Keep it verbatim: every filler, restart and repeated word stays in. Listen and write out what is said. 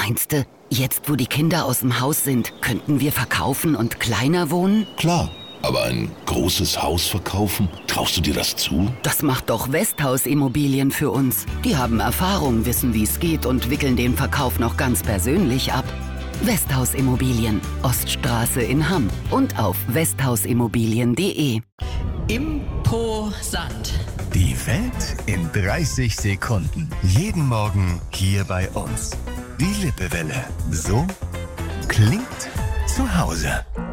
Meinst du, jetzt wo die Kinder aus dem Haus sind, könnten wir verkaufen und kleiner wohnen? Klar, aber ein großes Haus verkaufen, traust du dir das zu? Das macht doch Westhaus Immobilien für uns. Die haben Erfahrung, wissen, wie es geht und wickeln den Verkauf noch ganz persönlich ab. Westhaus Immobilien, Oststraße in Hamm und auf westhausimmobilien punkt de. Imposant. Die Welt in dreißig Sekunden. Jeden Morgen hier bei uns. Die Lippewelle. So klingt zu Hause.